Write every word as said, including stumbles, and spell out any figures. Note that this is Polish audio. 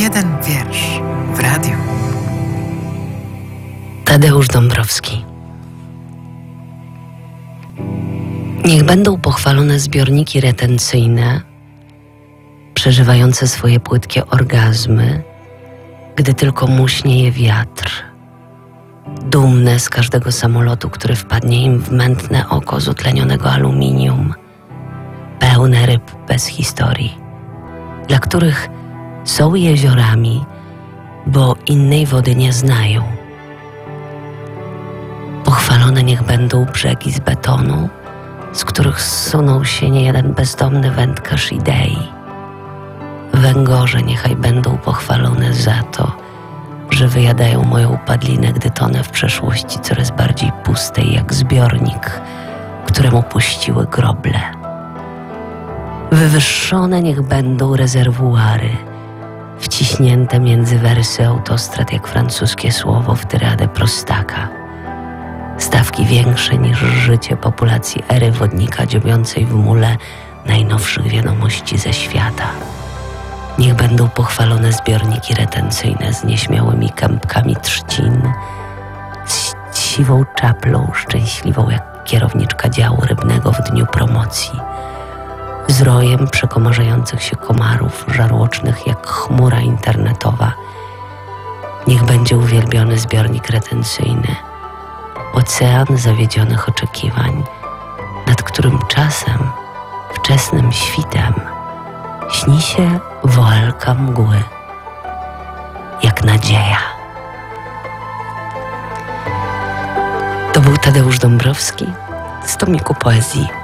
jeden wiersz w radiu. Tadeusz Dąbrowski. Niech będą pochwalone zbiorniki retencyjne, przeżywające swoje płytkie orgazmy, gdy tylko muśnie je wiatr. Dumne z każdego samolotu, który wpadnie im w mętne oko z utlenionego aluminium. Pełne ryb bez historii, dla których są jeziorami, bo innej wody nie znają. Pochwalone niech będą brzegi z betonu, z których zsunął się niejeden bezdomny wędkarz idei. Węgorze niechaj będą pochwalone za to, że wyjadają moją padlinę, gdy tonę w przeszłości coraz bardziej pustej jak zbiornik, któremu puściły groble. Wywyższone niech będą rezerwuary, wciśnięte między wersy autostrad jak francuskie słowo w tyradę prostaka. Stawki większe niż życie populacji ery wodnika dziobiącej w mule najnowszych wiadomości ze świata. Niech będą pochwalone zbiorniki retencyjne z nieśmiałymi kępkami trzcin, z siwą czaplą szczęśliwą jak kierowniczka działu rybnego w dniu promocji, z rojem przekomarzających się komarów żarłocznych jak chmura internetowa. Niech będzie uwielbiony zbiornik retencyjny, ocean zawiedzionych oczekiwań, nad którym czasem, wczesnym świtem, śni się woalka mgły, jak nadzieja. To był Tadeusz Dąbrowski z tomiku poezji